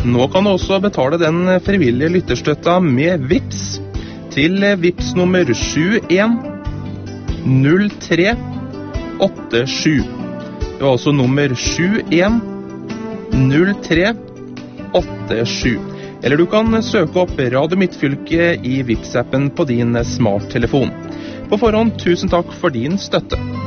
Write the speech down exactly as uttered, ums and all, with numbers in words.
Nå kan du også betale den frivillige lytterstøtta med Vips til Vips nummer sju en null tre åtte sju. Det var også nummer sju en null tre åtte sju. Eller du kan søke opp Radio Midtfylke i Vips-appen på din smarttelefon. På forhånd, tusen takk for din støtte.